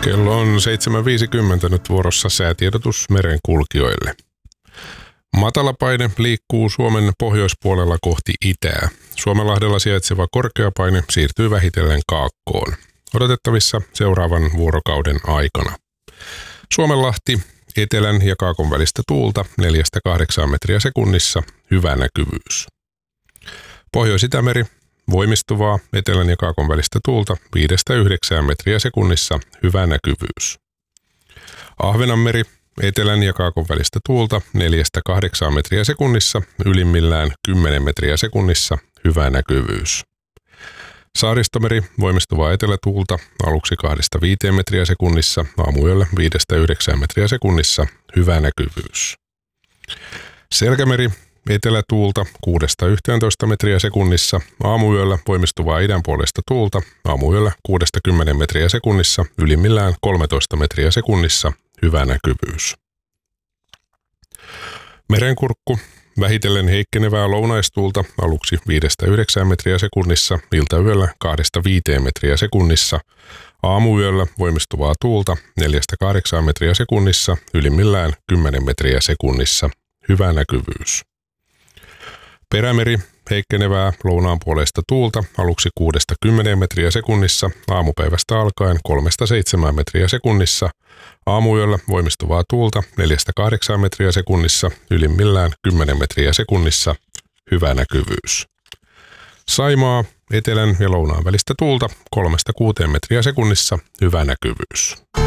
Kello on 7.50 nyt vuorossa säätiedotus merenkulkijoille. Matalapaine liikkuu Suomen pohjoispuolella kohti itää. Suomenlahdella sijaitseva korkeapaine siirtyy vähitellen kaakkoon. Odotettavissa seuraavan vuorokauden aikana. Suomenlahti, etelän ja kaakon välistä tuulta 4-8 metriä sekunnissa, hyvä näkyvyys. Pohjois-Itämeri, voimistuvaa etelän ja kaakon välistä tuulta 5-9 metriä sekunnissa, hyvä näkyvyys. Ahvenanmeri, etelän ja kaakon välistä tuulta 4-8 metriä sekunnissa, ylimmillään 10 metriä sekunnissa, hyvä näkyvyys. Saaristomeri, voimistuvaa etelätuulta aluksi 2-5 metriä sekunnissa, aamuyöllä 5-9 metriä sekunnissa, hyvä näkyvyys. Selkämeri, etelätuulta 6-11 metriä sekunnissa, aamuyöllä voimistuvaa idänpuolesta tuulta, aamuyöllä 6-10 metriä sekunnissa, ylimmillään 13 metriä sekunnissa, hyvä näkyvyys. Merenkurkku, vähitellen heikkenevää lounaistuulta aluksi 5-9 metriä sekunnissa, iltayöllä 2-5 metriä sekunnissa, aamuyöllä voimistuvaa tuulta 4-8 metriä sekunnissa, ylimmillään 10 metriä sekunnissa, hyvä näkyvyys. Perämeri, heikkenevää lounaanpuoleista tuulta aluksi 6-10 metriä sekunnissa, aamupäivästä alkaen 3-7 metriä sekunnissa, aamuyöllä voimistuvaa tuulta 4-8 metriä sekunnissa, ylimmillään 10 metriä sekunnissa, hyvä näkyvyys. Saimaa, etelän ja lounaan välistä tuulta 3-6 metriä sekunnissa, hyvä näkyvyys.